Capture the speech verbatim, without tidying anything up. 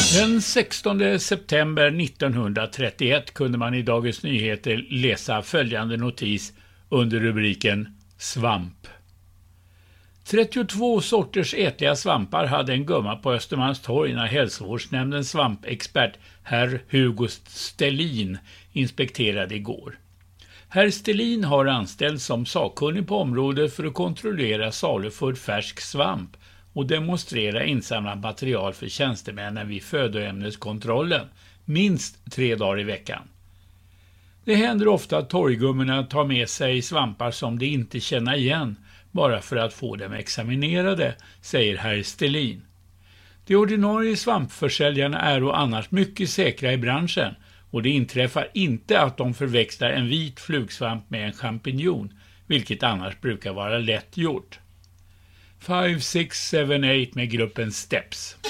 Den sextonde september nittonhundratrettioett kunde man i Dagens Nyheter läsa följande notis under rubriken Svamp. trettiotvå sorters ätliga svampar hade en gumma på Östermalmstorg när hälsovårdsnämndens svampexpert herr Hugo Stellin inspekterade igår. Herr Stellin har anställts som sakkunnig på området för att kontrollera saluförd färsk svamp och demonstrera insamlat material för tjänstemännen vid födoämneskontrollen, minst tre dagar i veckan. Det händer ofta att torggummorna tar med sig svampar som de inte känner igen bara för att få dem examinerade, säger herr Stellin. De ordinarie svampförsäljarna är och annars mycket säkra i branschen och det inträffar inte att de förväxlar en vit flugsvamp med en champinjon, vilket annars brukar vara lätt gjort. fem sex sju åtta med gruppen Steps.